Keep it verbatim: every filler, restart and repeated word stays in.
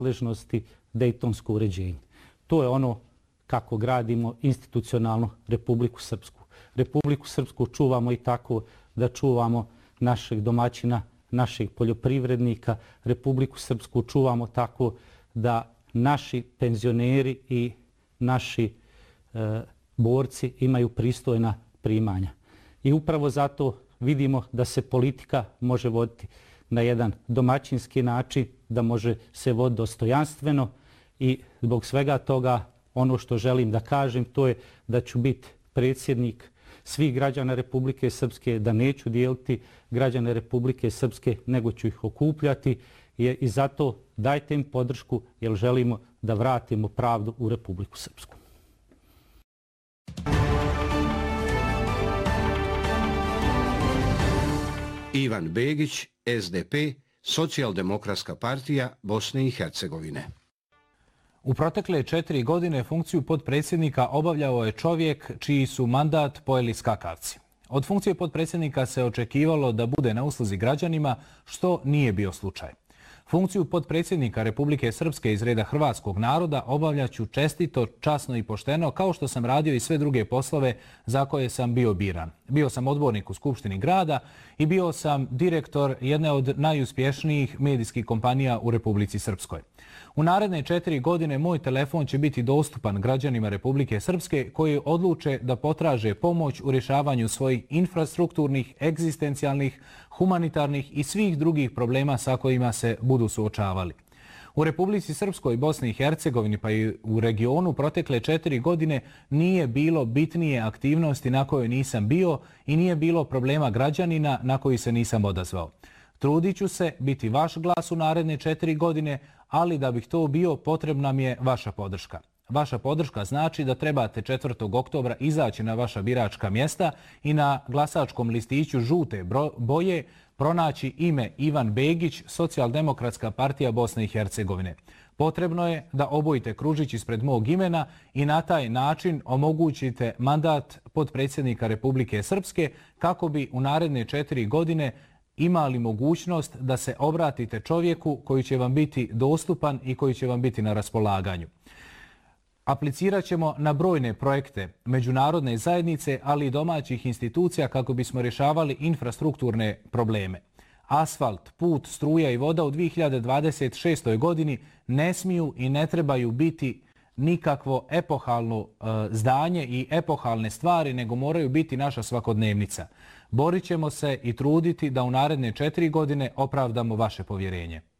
nadležnosti dejtonsko uređenje. To je ono kako gradimo institucionalno Republiku Srpsku. Republiku Srpsku čuvamo i tako da čuvamo našeg domaćina, naših poljoprivrednika. Republiku Srpsku čuvamo tako da naši penzioneri i naši e, borci imaju pristojna primanja. I upravo zato vidimo da se politika može voditi na jedan domaćinski način, da može se voditi dostojanstveno i zbog svega toga ono što želim da kažem to je da ću biti predsjednik svih građana Republike Srpske, da neću dijeliti građane Republike Srpske, nego ću ih okupljati i zato dajte im podršku jer želimo da vratimo pravdu u Republiku Srpsku. Ivan Begić, S D P, Socijaldemokratska partija Bosne i Hercegovine. U protekle četiri godine funkciju potpredsjednika obavljao je čovjek čiji su mandat pojeli skakavci. Od funkcije potpredsjednika se očekivalo da bude na usluzi građanima, što nije bio slučaj. Funkciju potpredsjednika Republike Srpske iz reda hrvatskog naroda obavljaću čestito, časno i pošteno, kao što sam radio i sve druge poslove za koje sam bio biran. Bio sam odbornik u Skupštini grada i bio sam direktor jedne od najuspješnijih medijskih kompanija u Republici Srpskoj. U naredne četiri godine moj telefon će biti dostupan građanima Republike Srpske koji odluče da potraže pomoć u rješavanju svojih infrastrukturnih, egzistencijalnih, humanitarnih i svih drugih problema sa kojima se budu suočavali. U Republici Srpskoj, Bosni i Hercegovini pa i u regionu protekle četiri godine nije bilo bitnije aktivnosti na kojoj nisam bio i nije bilo problema građanina na koji se nisam odazvao. Trudit ću se biti vaš glas u naredne četiri godine, ali da bih to bio, potrebna mi je vaša podrška. Vaša podrška znači da trebate četvrtog oktobra izaći na vaša biračka mjesta i na glasačkom listiću žute boje pronaći ime Ivan Begić, Socijaldemokratska partija Bosne i Hercegovine. Potrebno je da obojite kružić ispred mog imena i na taj način omogućite mandat potpredsjednika Republike Srpske kako bi u naredne četiri godine imali mogućnost da se obratite čovjeku koji će vam biti dostupan i koji će vam biti na raspolaganju. Aplicirat ćemo na brojne projekte međunarodne zajednice, ali i domaćih institucija kako bismo rješavali infrastrukturne probleme. Asfalt, put, struja i voda u dvije hiljade dvadeset šestoj godini ne smiju i ne trebaju biti nikakvo epohalno e, zdanje i epohalne stvari, nego moraju biti naša svakodnevnica. Borit ćemo se i truditi da u naredne četiri godine opravdamo vaše povjerenje.